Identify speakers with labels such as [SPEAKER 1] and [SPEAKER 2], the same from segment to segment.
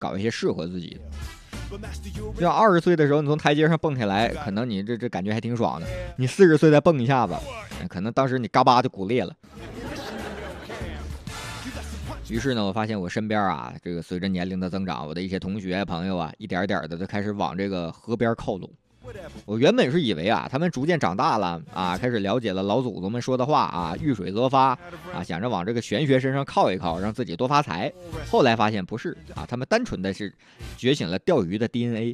[SPEAKER 1] 搞一些适合自己的。就像20岁的时候，你从台阶上蹦下来，可能你这感觉还挺爽的。你40岁再蹦一下子，可能当时你嘎巴就骨裂了。于是呢，我发现我身边啊，这个随着年龄的增长，我的一些同学朋友啊，一点点的就开始往这个河边靠拢。我原本是以为啊，他们逐渐长大了啊，开始了解了老祖宗们说的话啊，遇水则发啊，想着往这个玄学身上靠一靠，让自己多发财。后来发现不是啊，他们单纯的是觉醒了钓鱼的 DNA。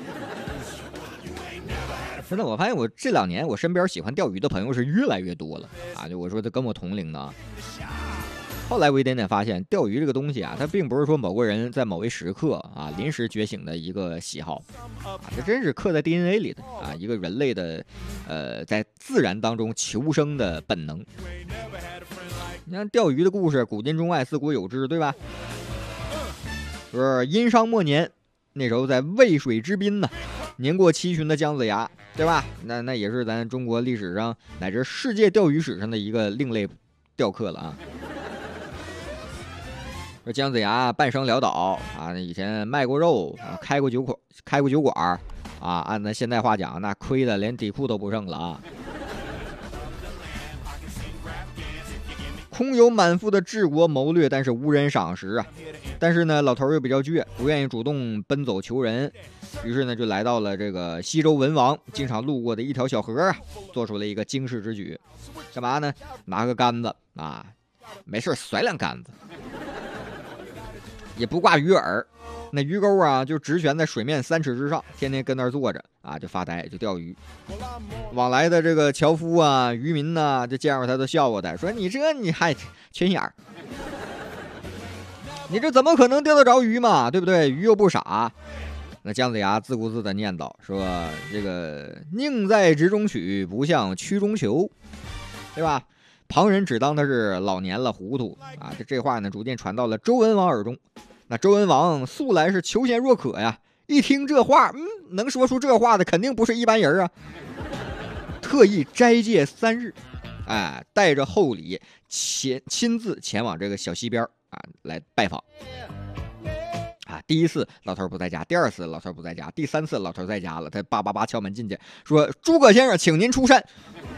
[SPEAKER 1] 真的，我发现我这2年我身边喜欢钓鱼的朋友是越来越多了啊，就我说的跟我同龄的。后来我一点点发现，钓鱼这个东西啊，它并不是说某个人在某一时刻啊临时觉醒的一个喜好啊，这真是刻在 DNA 里的啊，一个人类的在自然当中求生的本能。你看钓鱼的故事，古今中外，自古有之，对吧？说殷商末年，那时候在渭水之滨呢，年过7旬的姜子牙，对吧？那也是咱中国历史上乃至世界钓鱼史上的一个另类钓客了啊。说姜子牙半生潦倒啊，以前卖过肉啊，开过酒馆啊，按咱现在话讲，那亏的连底裤都不剩了啊。空有满腹的治国谋略，但是无人赏识啊。但是呢，老头又比较倔，不愿意主动奔走求人，于是呢，就来到了这个西周文王经常路过的一条小河啊，做出了一个惊世之举。干嘛呢？拿个杆子啊，没事甩2杆子。也不挂鱼饵，那鱼钩啊就直悬在水面3尺之上，天天跟那儿坐着啊，就发呆，就钓鱼。往来的这个樵夫啊、渔民呐，就见着他都笑话他，说你还缺眼儿，你这怎么可能钓得着鱼嘛？对不对？鱼又不傻。那姜子牙自顾自的念叨说：“这个宁在直中取，不向曲中求，对吧？”旁人只当他是老年了糊涂啊，这话呢逐渐传到了周文王耳中。那周文王素来是求贤若渴呀，一听这话，能说出这话的肯定不是一般人啊，特意斋戒3日，哎，带着厚礼亲自前往这个小溪边啊来拜访。啊，第1次老头不在家，第2次老头不在家，第3次老头在家了，他叭敲门进去，说：“诸葛先生，请您出山。”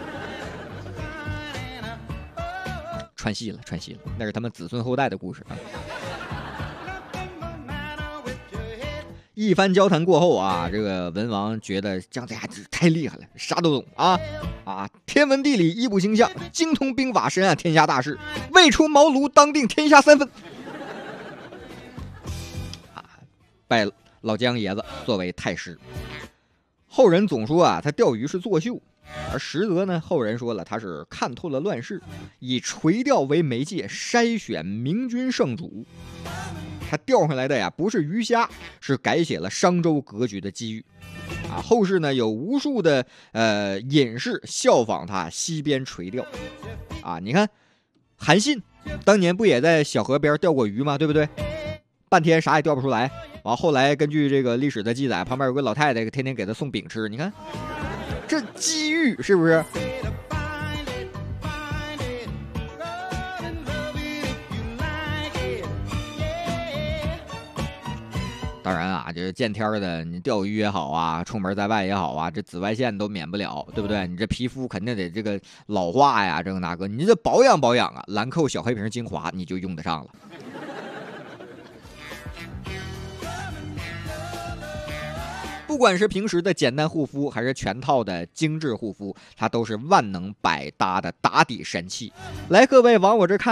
[SPEAKER 1] 串戏了，那是他们子孙后代的故事啊。一番交谈过后啊，这个文王觉得姜子牙太厉害了，啥都懂啊，天文地理一步星象，精通兵法，深谙天下大事，未出茅庐当定天下3分。啊，拜老姜爷子作为太师。后人总说啊，他钓鱼是作秀。而实则呢，后人说了，他是看透了乱世，以垂钓为媒介筛选明君圣主。他钓上来的呀，不是鱼虾，是改写了商周格局的机遇。啊，后世呢有无数的隐士效仿他西边垂钓。啊，你看韩信当年不也在小河边钓过鱼吗？对不对？半天啥也钓不出来。完后来根据这个历史的记载，旁边有个老太太天天给他送饼吃，你看。这机遇是不是？当然啊，就是见天的，你钓鱼也好啊，出门在外也好啊，这紫外线都免不了，对不对？你这皮肤肯定得这个老化呀，这个那个，你这保养啊，兰蔻小黑瓶精华你就用得上了。不管是平时的简单护肤，还是全套的精致护肤，它都是万能百搭的打底神器。来，各位往我这看。